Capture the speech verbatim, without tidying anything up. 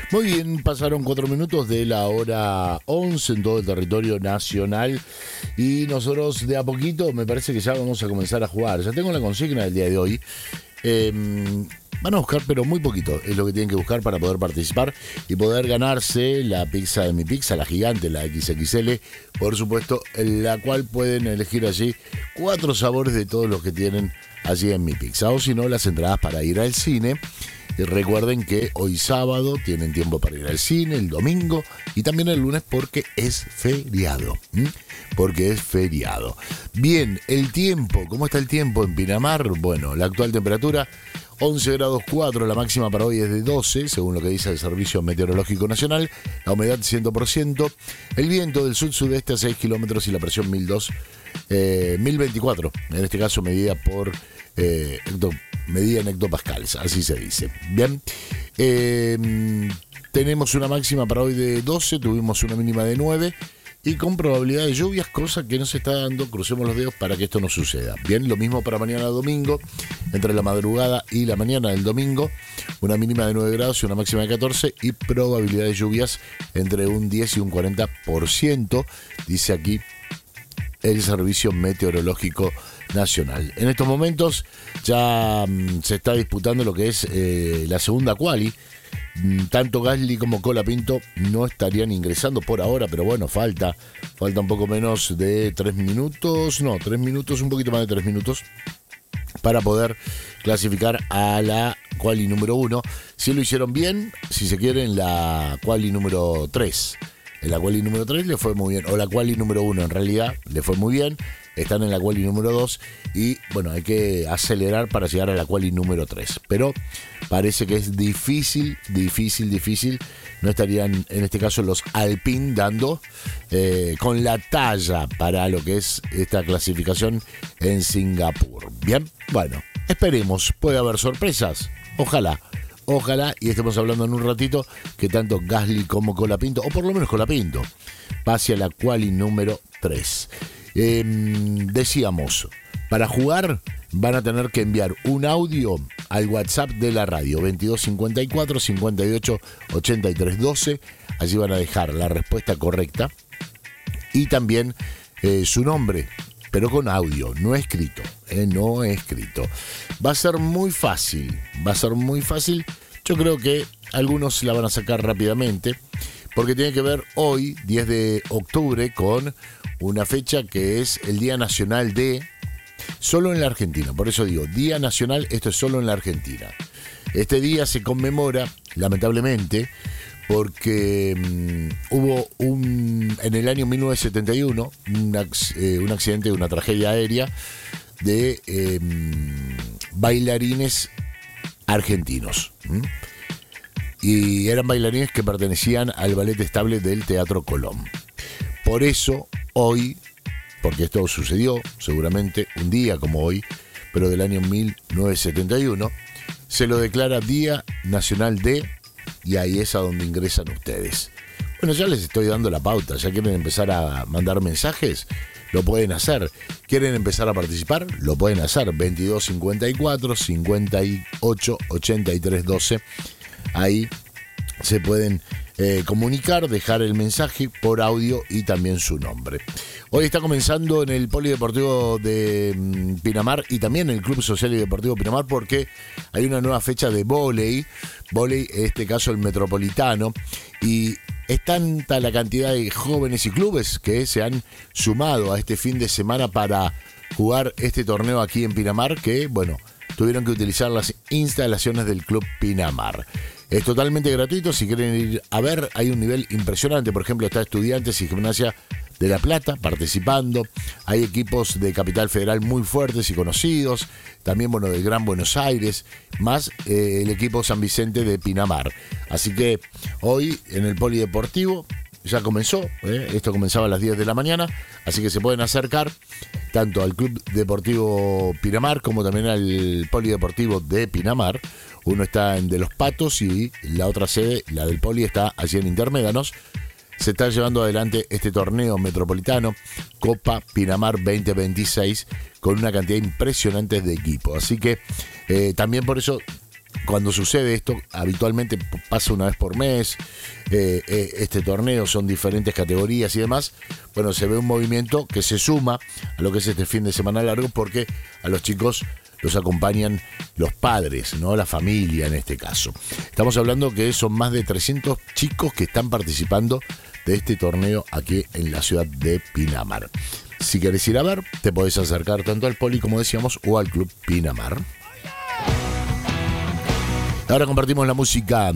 Muy bien, pasaron cuatro minutos de la hora once en todo el territorio nacional y nosotros de a poquito me parece que ya vamos a comenzar a jugar. Ya tengo la consigna del día de hoy. Eh, van a buscar, pero muy poquito es lo que tienen que buscar para poder participar y poder ganarse la pizza de mi pizza, la gigante, la equis equis ele, por supuesto, en la cual pueden elegir allí cuatro sabores de todos los que tienen allí en mi pizza. O si no, las entradas para ir al cine. Y recuerden que hoy sábado tienen tiempo para ir al cine, el domingo y también el lunes porque es feriado. ¿m? Porque es feriado. Bien, el tiempo, ¿cómo está el tiempo en Pinamar? Bueno, la actual temperatura once grados cuatro, la máxima para hoy es de doce, según lo que dice el Servicio Meteorológico Nacional, la humedad cien por ciento, el viento del sur-sudeste a seis kilómetros y la presión mil dos, eh, mil veinticuatro, en este caso medida por eh, hecto, medida en hectopascales, así se dice. Bien, eh, tenemos una máxima para hoy de doce, tuvimos una mínima de nueve, y con probabilidad de lluvias, cosa que no se está dando, crucemos los dedos para que esto no suceda. Bien, lo mismo para mañana domingo, entre la madrugada y la mañana del domingo, una mínima de nueve grados y una máxima de catorce, y probabilidad de lluvias entre un diez y un cuarenta por ciento, dice aquí el Servicio Meteorológico Nacional. En estos momentos ya mmm, se está disputando lo que es eh, la segunda quali. Tanto Gasly como Colapinto no estarían ingresando por ahora, pero bueno, falta, falta un poco menos de tres minutos, no, tres minutos, un poquito más de tres minutos para poder clasificar a la quali número uno. Si lo hicieron bien, si se quiere, en la quali número tres. En la quali número tres le fue muy bien, o la quali número uno en realidad le fue muy bien. Están en la quali número dos y bueno, hay que acelerar para llegar a la quali número tres. Pero parece que es difícil, difícil, difícil. No estarían en este caso los Alpine dando eh, con la talla para lo que es esta clasificación en Singapur. Bien, bueno, esperemos. Puede haber sorpresas. Ojalá. Ojalá, y estemos hablando en un ratito, que tanto Gasly como Colapinto, o por lo menos Colapinto, pase a la quali número tres. Eh, decíamos, para jugar van a tener que enviar un audio al WhatsApp de la radio, veintidós cincuenta y cuatro cincuenta y ocho ochenta y tres doce. Allí van a dejar la respuesta correcta y también eh, su nombre, pero con audio, no escrito, eh, no escrito. Va a ser muy fácil, va a ser muy fácil. Yo creo que algunos la van a sacar rápidamente, porque tiene que ver hoy, diez de octubre, con una fecha que es el Día Nacional de... Solo en la Argentina, por eso digo, Día Nacional, esto es solo en la Argentina. Este día se conmemora, lamentablemente, porque um, hubo un en el año mil novecientos setenta y uno un, eh, un accidente, una tragedia aérea de eh, bailarines argentinos. ¿m? Y eran bailarines que pertenecían al ballet estable del Teatro Colón. Por eso, hoy, porque esto sucedió seguramente un día como hoy, pero del año mil novecientos setenta y uno, se lo declara Día Nacional de... Y ahí es a donde ingresan ustedes. Bueno, ya les estoy dando la pauta. ¿Ya quieren empezar a mandar mensajes? Lo pueden hacer. ¿Quieren empezar a participar? Lo pueden hacer. veintidós cincuenta y cuatro cincuenta y ocho ochenta y tres doce. Ahí se pueden eh, comunicar, dejar el mensaje por audio y también su nombre. Hoy está comenzando en el Polideportivo de mm, Pinamar y también en el Club Social y Deportivo Pinamar, porque hay una nueva fecha de vóley, vóley, en este caso el Metropolitano, y es tanta la cantidad de jóvenes y clubes que se han sumado a este fin de semana para jugar este torneo aquí en Pinamar, que, bueno, tuvieron que utilizar las instalaciones del Club Pinamar. Es totalmente gratuito, si quieren ir a ver, hay un nivel impresionante. Por ejemplo, está Estudiantes y Gimnasia de La Plata participando. Hay equipos de Capital Federal muy fuertes y conocidos. También, bueno, del Gran Buenos Aires, más eh, el equipo San Vicente de Pinamar. Así que hoy en el Polideportivo ya comenzó, ¿eh? Esto comenzaba a las diez de la mañana, así que se pueden acercar tanto al Club Deportivo Pinamar como también al Polideportivo de Pinamar. Uno está en De los Patos y la otra sede, la del Poli, está allí en Intermédanos. Se está llevando adelante este torneo metropolitano Copa Pinamar veinte veintiséis con una cantidad impresionante de equipos. Así que eh, también por eso cuando sucede esto, habitualmente pasa una vez por mes, eh, eh, este torneo son diferentes categorías y demás, bueno, se ve un movimiento que se suma a lo que es este fin de semana largo, porque a los chicos los acompañan los padres, ¿no? La familia en este caso. Estamos hablando que son más de trescientos chicos que están participando de este torneo aquí en la ciudad de Pinamar. Si querés ir a ver, te podés acercar tanto al Poli, como decíamos, o al Club Pinamar. Ahora compartimos la música